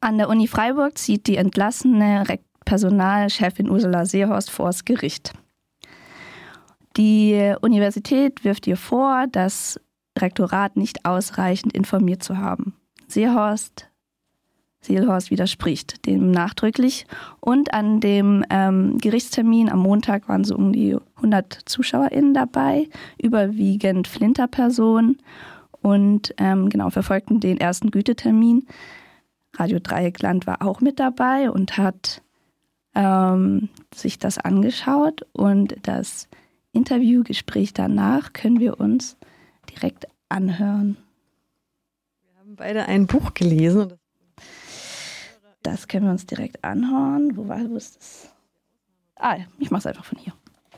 An der Uni Freiburg zieht die entlassene Personalchefin Ursula Seehorst vors Gericht. Die Universität wirft ihr vor, das Rektorat nicht ausreichend informiert zu haben. Seehorst widerspricht dem nachdrücklich und an dem Gerichtstermin am Montag waren so um die 100 ZuschauerInnen dabei, überwiegend Flinterpersonen und verfolgten den ersten Gütetermin. Radio Dreieckland war auch mit dabei und hat sich das angeschaut und das Interviewgespräch danach können wir uns direkt anhören. Wir haben beide ein Buch gelesen. Das können wir uns direkt anhören. Wo ist das? Ich mache es einfach von hier.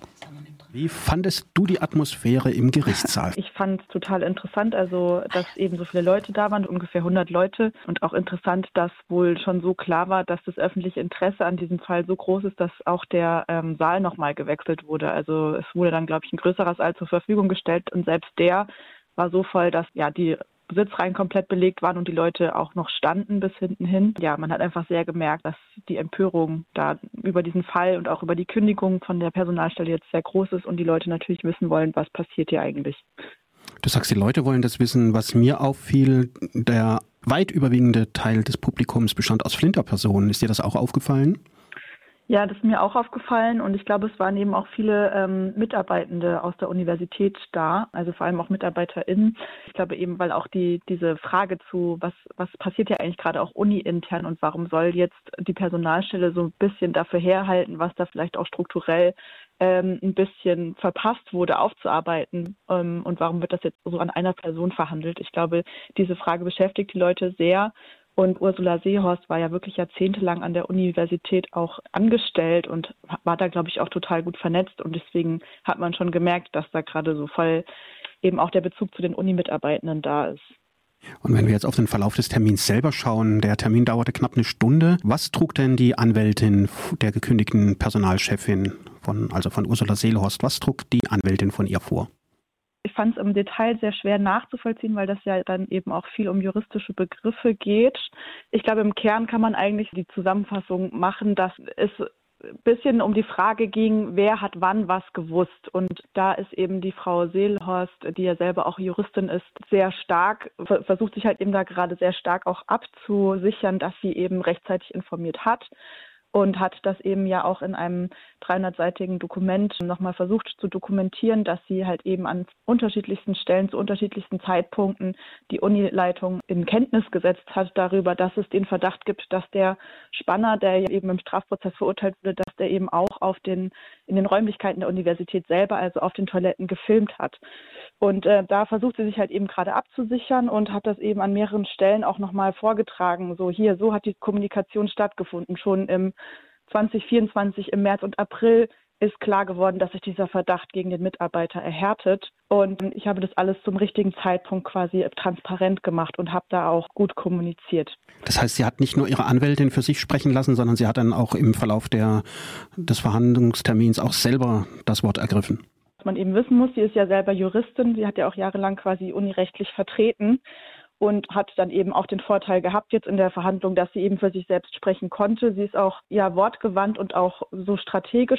Wie fandest du die Atmosphäre im Gerichtssaal? Ich fand es total interessant, also dass eben so viele Leute da waren, ungefähr 100 Leute. Und auch interessant, dass wohl schon so klar war, dass das öffentliche Interesse an diesem Fall so groß ist, dass auch der Saal nochmal gewechselt wurde. Also es wurde dann, glaube ich, ein größerer Saal zur Verfügung gestellt und selbst der war so voll, dass die Sitzreihen komplett belegt waren und die Leute auch noch standen bis hinten hin. Ja, man hat einfach sehr gemerkt, dass die Empörung da über diesen Fall und auch über die Kündigung von der Personalstelle jetzt sehr groß ist und die Leute natürlich wissen wollen, was passiert hier eigentlich. Du sagst, die Leute wollen das wissen. Was mir auffiel, der weit überwiegende Teil des Publikums bestand aus Flinterpersonen. Ist dir das auch aufgefallen? Ja, das ist mir auch aufgefallen und ich glaube, es waren eben auch viele Mitarbeitende aus der Universität da, also vor allem auch MitarbeiterInnen. Ich glaube eben, weil auch diese Frage zu, was passiert ja eigentlich gerade auch uni-intern und warum soll jetzt die Personalstelle so ein bisschen dafür herhalten, was da vielleicht auch strukturell ein bisschen verpasst wurde, aufzuarbeiten und warum wird das jetzt so an einer Person verhandelt. Ich glaube, diese Frage beschäftigt die Leute sehr. Und Ursula Seehorst war ja wirklich jahrzehntelang an der Universität auch angestellt und war da, glaube ich, auch total gut vernetzt. Und deswegen hat man schon gemerkt, dass da gerade so voll eben auch der Bezug zu den Uni-Mitarbeitenden da ist. Und wenn wir jetzt auf den Verlauf des Termins selber schauen, der Termin dauerte knapp eine Stunde. Was trug denn die Anwältin der gekündigten Personalchefin von Ursula Seehorst, was trug die Anwältin von ihr vor? Ich fand es im Detail sehr schwer nachzuvollziehen, weil das ja dann eben auch viel um juristische Begriffe geht. Ich glaube, im Kern kann man eigentlich die Zusammenfassung machen, dass es ein bisschen um die Frage ging, wer hat wann was gewusst. Und da ist eben die Frau Seehorst, die ja selber auch Juristin ist, sehr stark, versucht sich halt eben da gerade sehr stark auch abzusichern, dass sie eben rechtzeitig informiert hat. Und hat das eben ja auch in einem 300-seitigen Dokument nochmal versucht zu dokumentieren, dass sie halt eben an unterschiedlichsten Stellen zu unterschiedlichsten Zeitpunkten die Unileitung in Kenntnis gesetzt hat darüber, dass es den Verdacht gibt, dass der Spanner, der ja eben im Strafprozess verurteilt wurde, dass der eben auch in den Räumlichkeiten der Universität selber, also auf den Toiletten, gefilmt hat. Und da versucht sie sich halt eben gerade abzusichern und hat das eben an mehreren Stellen auch nochmal vorgetragen. So hat die Kommunikation stattgefunden. Schon im 2024 im März und April ist klar geworden, dass sich dieser Verdacht gegen den Mitarbeiter erhärtet. Und ich habe das alles zum richtigen Zeitpunkt quasi transparent gemacht und habe da auch gut kommuniziert. Das heißt, sie hat nicht nur ihre Anwältin für sich sprechen lassen, sondern sie hat dann auch im Verlauf des Verhandlungstermins auch selber das Wort ergriffen. Was man eben wissen muss, sie ist ja selber Juristin, sie hat ja auch jahrelang quasi unirechtlich vertreten und hat dann eben auch den Vorteil gehabt jetzt in der Verhandlung, dass sie eben für sich selbst sprechen konnte. Sie ist auch wortgewandt und auch so strategisch